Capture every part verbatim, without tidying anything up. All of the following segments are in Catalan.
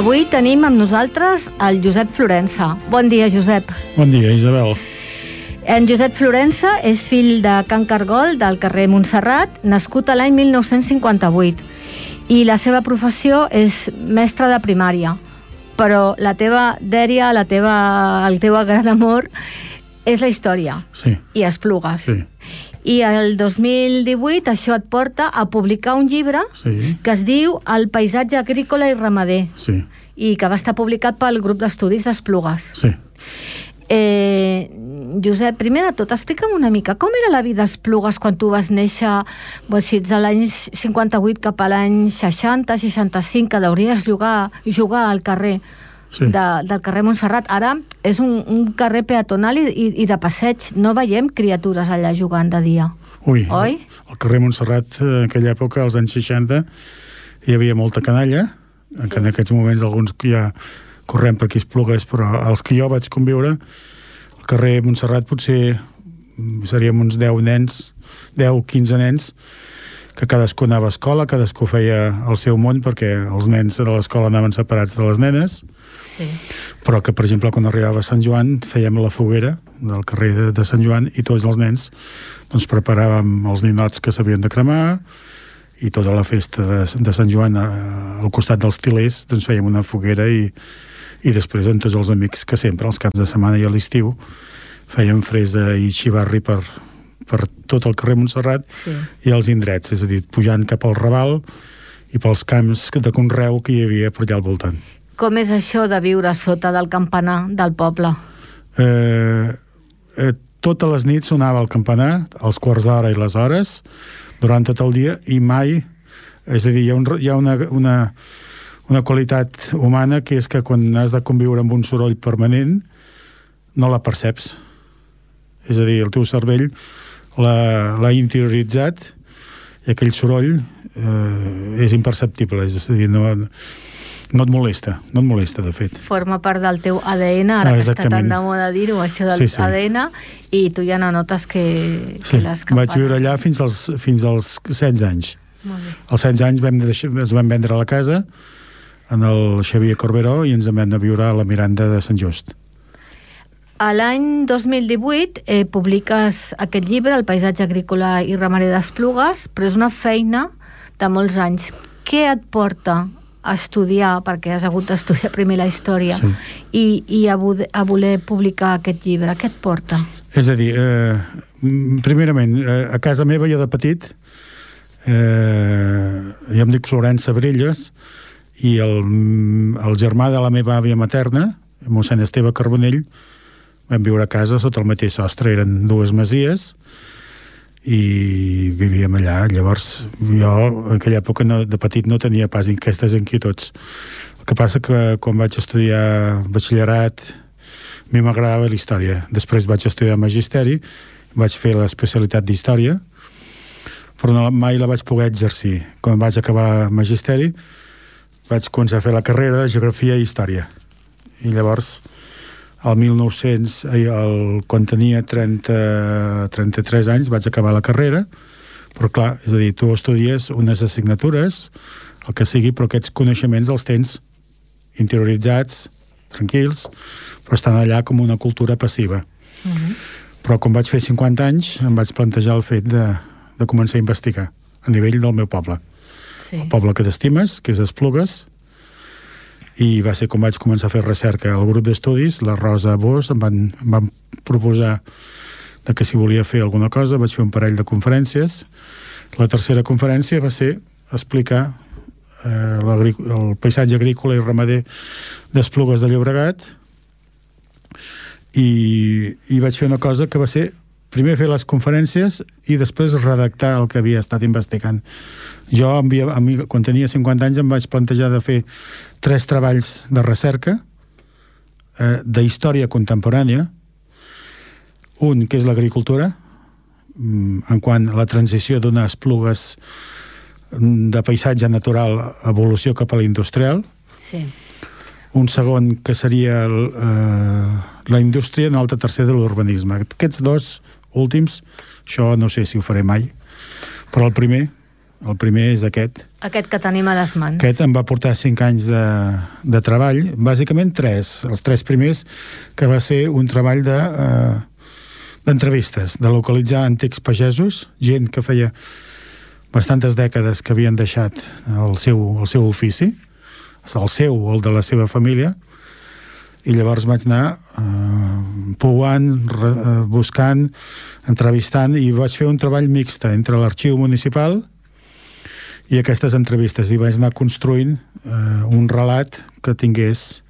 Avui tenim amb nosaltres el Josep Florensa. Bon dia, Josep. Bon dia, Isabel. En Josep Florensa és fill de Can Cargol, del carrer Montserrat, nascut a l'any mil nou-cents cinquanta-vuit. I la seva professió és mestre de primària. Però la teva dèria, la teva, el teu gran amor és la història. Sí. I Esplugues. Sí. I el dos mil divuit això et porta a publicar un llibre Sí. que es diu El paisatge agrícola i ramader, Sí. i que va estar publicat pel grup d'estudis d'Esplugues. Sí. Eh, Josep, primer de tot, explica'm una mica com era la vida a Esplugues quan tu vas néixer, doncs, si ets de l'any cinquanta-vuit cap a l'any seixanta, seixanta-cinc, que deuries jugar, jugar al carrer Sí. de, del carrer Montserrat. Ara és un, un carrer peatonal i, i, i de passeig. No veiem criatures allà jugant de dia. Ui, Oi? al carrer Montserrat, en aquella època, als anys seixanta, hi havia molta canalla, sí. que en aquests moments alguns ja correm per aquí Esplugues, però els que jo vaig conviure, al carrer Montserrat potser seríem uns deu nens, deu, quinze nens, que cadascú anava a escola, cadascú feia el seu món, perquè els nens de l'escola anaven separats de les nenes, Sí. però que, per exemple, quan arribava a Sant Joan fèiem la foguera del carrer de, de Sant Joan i tots els nens doncs, preparàvem els ninots que s'havien de cremar i tota la festa de, de Sant Joan a, al costat dels tilers doncs fèiem una foguera i, i després amb tots els amics que sempre, els caps de setmana i a l'estiu, fèiem fresa i xivarri per, per tot el carrer Montserrat Sí. i els indrets, és a dir, pujant cap al Raval i pels camps de conreu que hi havia per allà al voltant. Com és això de viure sota del campanar del poble? Eh, eh, totes les nits sonava el campanar, els quarts d'hora i les hores, durant tot el dia, i mai, és a dir, hi ha, un, hi ha una, una, una qualitat humana que és que quan has de conviure amb un soroll permanent no la perceps. És a dir, el teu cervell l'ha interioritzat i aquell soroll eh, és imperceptible, és a dir, no, no et molesta, no et molesta, de fet. Forma part del teu A D N, ara Ah, que està tan exactament. de moda dir-ho, això del Sí, sí. A D N, i tu ja no notes que, Sí, que les campanes... vaig viure allà fins als, fins als setze anys. Molt bé. Als setze anys vam deixar, es van vendre la casa en el Xavier Corberó i ens en vam anar a viure a la Miranda de Sant Just. A l'any dos mil divuit eh, publiques aquest llibre, El paisatge agrícola i ramader d'Esplugues, però és una feina de molts anys. Què et porta a estudiar, perquè has hagut d'estudiar primer la història, Sí. i, i a, a voler publicar aquest llibre? Què et porta? És a dir, eh, primerament, eh, a casa meva, jo de petit, eh, jo em dic Florensa Brelles, i el, el germà de la meva àvia materna, mossèn Esteve Carbonell, vam viure a casa sota el mateix sostre, eren dues masies, i vivíem allà. Llavors jo en aquella època no, de petit no tenia pas aquestes inquietuds. El que passa que quan vaig estudiar batxillerat a mi m'agradava la història. Després vaig estudiar magisteri, vaig fer l'especialitat d'història, però no, mai la vaig poder exercir. Quan vaig acabar magisteri vaig començar a fer la carrera de geografia i història, i llavors el mil nou-cents, el, quan tenia trenta, trenta-tres anys, vaig acabar la carrera, però clar, és a dir, tu estudies unes assignatures, el que sigui, però aquests coneixements els tens interioritzats, tranquils, però estan allà com una cultura passiva. Uh-huh. Però quan vaig fer cinquanta anys, em vaig plantejar el fet de, de començar a investigar a nivell del meu poble. Sí. El poble que t'estimes, que és Esplugues, i va ser com vaig començar a fer recerca al grup d'estudis. La Rosa Bosch em van, em van proposar de que si volia fer alguna cosa, vaig fer un parell de conferències. La tercera conferència va ser explicar eh, el paisatge agrícola i ramader d'Esplugues de Llobregat, i, i vaig fer una cosa que va ser primer fer les conferències i després redactar el que havia estat investigant. Jo, havia, a mi, quan tenia cinquanta anys, em vaig plantejar de fer tres treballs de recerca eh, de història contemporània. Un, que és l'agricultura, en quant a la transició d'unes Esplugues de paisatge natural a evolució cap a l'industrial. Sí. Un segon, que seria el, eh, la indústria, i un altre tercer de l'urbanisme. Aquests dos últims, això no sé si ho faré mai, però el primer El primer és aquest. Aquest que tenim a les mans. Aquest em va portar cinc anys de, de treball, bàsicament tres. Els tres primers, que va ser un treball de, uh, d'entrevistes, de localitzar antics pagesos, gent que feia bastantes dècades que havien deixat el seu, el seu ofici, el seu o el de la seva família, i llavors vaig anar uh, pouant, re, uh, buscant, entrevistant, i vaig fer un treball mixte entre l'arxiu municipal i aquestes entrevistes, i vaig anar construint uh, un relat que tingués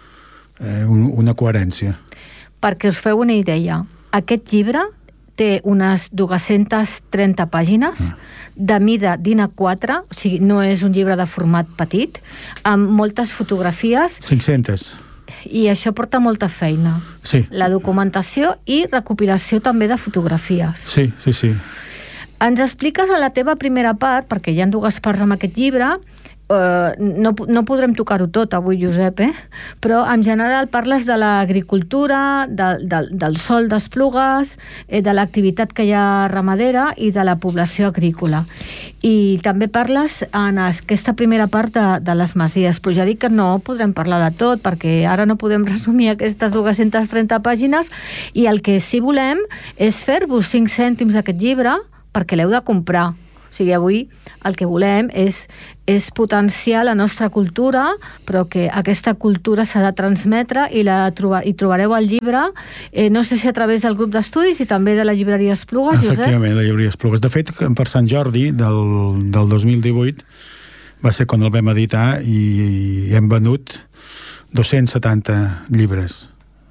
uh, un, una coherència. Perquè us feu una idea, aquest llibre té unes dues-centes trenta pàgines, de mida d'I N A quatre, o sigui, no és un llibre de format petit, amb moltes fotografies. cinc-centes. I això porta molta feina. Sí. La documentació i recopilació també de fotografies. Sí, sí, sí. Ens expliques a la teva primera part, perquè hi ha dues parts amb aquest llibre, Uh, no, no podrem tocar-ho tot avui, Josep, eh? Però en general parles de l'agricultura, de, de, del sol d'Esplugues, eh, de l'activitat que hi ha ramadera i de la població agrícola. I també parles en aquesta primera part de, de les masies, però ja dic que no podrem parlar de tot, perquè ara no podem resumir aquestes dues-centes trenta pàgines, i el que sí volem és fer-vos cinc cèntims aquest llibre perquè l'heu de comprar. O sigui, avui el que volem és, és potenciar la nostra cultura, però que aquesta cultura s'ha de transmetre, i la troba, i trobareu el llibre, eh, no sé si a través del grup d'estudis i també de la llibreria Esplugues, Josep? Efectivament, la llibreria Esplugues. De fet, per Sant Jordi del, del dos mil divuit va ser quan el vam editar, i hem venut dos-cents setanta llibres.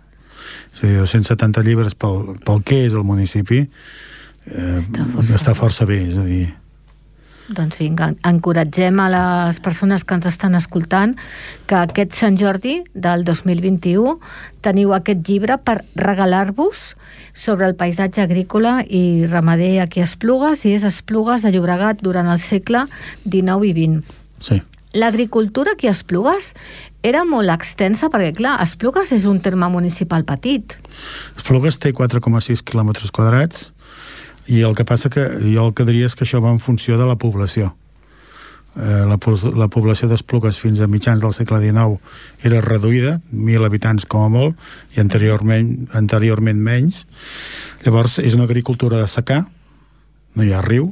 És a dir, dos-cents setanta llibres pel, pel que és el municipi, eh, està, força està força bé, és a dir... Doncs vinga, encoratgem a les persones que ens estan escoltant que aquest Sant Jordi del dos mil vint-i-u teniu aquest llibre per regalar-vos sobre el paisatge agrícola i ramader aquí a Esplugues, i és Esplugues de Llobregat durant el segle dinou i vint. Sí. L'agricultura aquí a Esplugues era molt extensa, perquè clar, Esplugues és un terme municipal petit. Esplugues té quatre coma sis quilòmetres quadrats, i el que passa que jo el que diria és que això va en funció de la població. Eh, la, la població d'Esplugues fins a mitjans del segle dinou era reduïda, mil habitants com a molt, i anteriorment, anteriorment menys. Llavors és una agricultura de secà, no hi ha riu,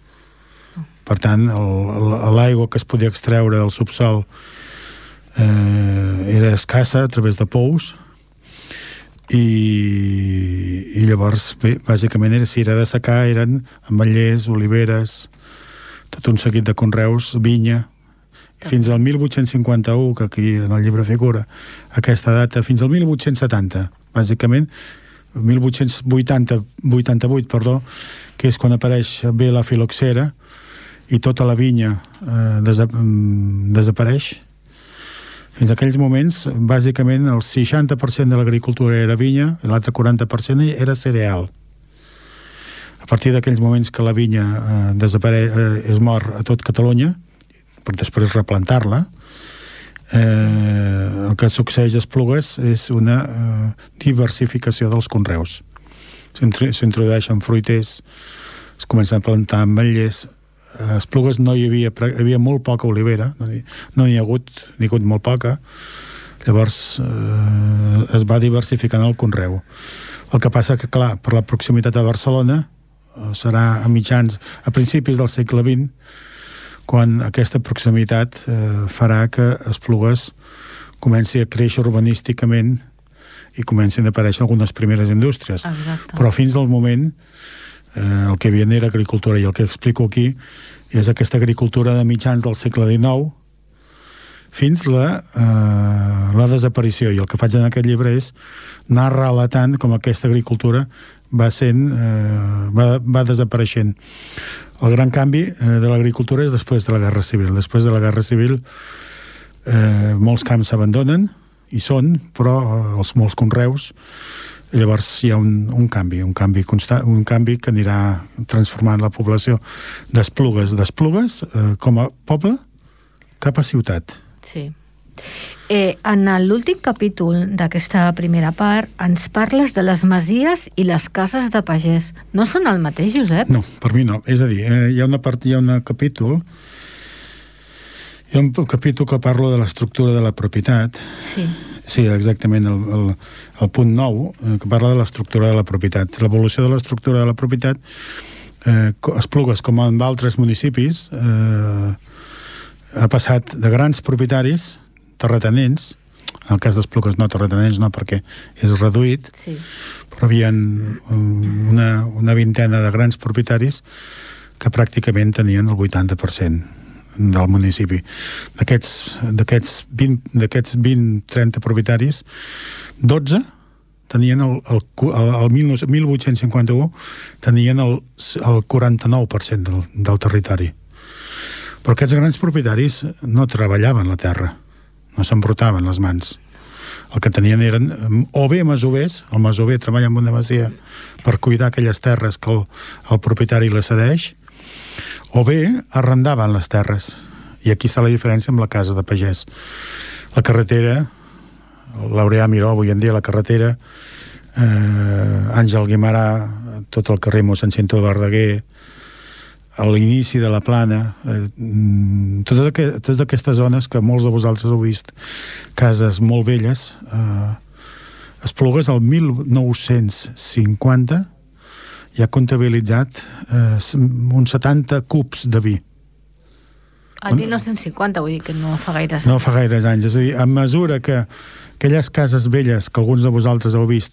per tant l'aigua que es podia extreure del subsol eh, era escassa a través de pous, i, i llavors bé, bàsicament era, si era de secà eren ametllers, oliveres, tot un seguit de conreus, vinya, fins al mil vuit-cents cinquanta-u, que aquí en el llibre figura aquesta data, fins al mil vuit-cents setanta, bàsicament mil vuit-cents vuitanta-vuit, perdó, que és quan apareix bé la filoxera i tota la vinya eh, desa desapareix. Fins a aquells moments, bàsicament, el seixanta per cent de l'agricultura era vinya i l'altre quaranta per cent era cereal. A partir d'aquells moments que la vinya eh, desapare eh, es mor a tot Catalunya, per després replantar-la, eh, el que succeeix a Esplugues és una eh, diversificació dels conreus. S'introdueixen fruiters, es comencen a plantar ametllers. A Esplugues no hi havia, hi havia molt poca olivera, no n'hi ha hagut, n'hi ha hagut molt poca, llavors eh, es va diversificant el conreu. El que passa que, clar, per la proximitat a Barcelona, eh, serà a mitjans, a principis del segle vint, quan aquesta proximitat eh, farà que Esplugues comenci a créixer urbanísticament i comencin a aparèixer algunes primeres indústries. Exacte. Però fins al moment Eh, el que havia era agricultura, i el que explico aquí és aquesta agricultura de mitjans del segle dinou fins la, eh, la desaparició, i el que faig en aquest llibre és anar relatant com aquesta agricultura va sent, eh, va, va desapareixent. El gran canvi eh, de l'agricultura és després de la Guerra Civil. Després de la Guerra Civil eh, molts camps s'abandonen, i són, però eh, els molts conreus. Llavors hi ha un, un canvi, un canvi constant, un canvi que anirà transformant la població d'Esplugues, d'Esplugues eh, com a poble cap a ciutat. Sí. Eh, en l'últim capítol d'aquesta primera part ens parles de les masies i les cases de pagès. No són el mateix, Josep? No, per mi no. És a dir, eh, hi ha una part, hi ha un capítol hi ha un capítol que parla de l'estructura de la propietat. Sí. Sí, exactament, el, el, el punt nou, eh, que parla de l'estructura de la propietat. L'evolució de l'estructura de la propietat, eh, Esplugues, com en altres municipis, eh, ha passat de grans propietaris, terratinents, en el cas d'Esplugues no, terratinents no, perquè és reduït, sí. Però hi havia una, una vintena de grans propietaris que pràcticament tenien el vuitanta per cent del municipi. D'aquests d'aquests vint, d'aquests vint trenta propietaris, dotze tenien el, el, el, el mil vuit-cents cinquanta-u tenien el, el quaranta-nou per cent del, del territori. Però aquests grans propietaris no treballaven la terra, no s'embrotaven les mans. El que tenien eren o bé masovers, el masover treballa en una masia per cuidar aquelles terres que el, el propietari les cedeix, o bé arrendaven les terres. I aquí està la diferència amb la casa de pagès. La carretera, l'Aureà Miró, avui en dia la carretera, eh, Àngel Guimarà, tot el carrer mossèn Cinto de Verdaguer, a l'inici de la Plana, eh, totes, aqu totes aquestes zones que molts de vosaltres heu vist, cases molt velles, eh, Esplugues el mil nou-cents cinquanta i ha comptabilitzat eh, uns setanta cubs de vi. El mil nou-cents cinquanta, vull dir que no fa gaires anys. No fa gaires anys. És a dir, a mesura que aquelles cases velles que alguns de vosaltres heu vist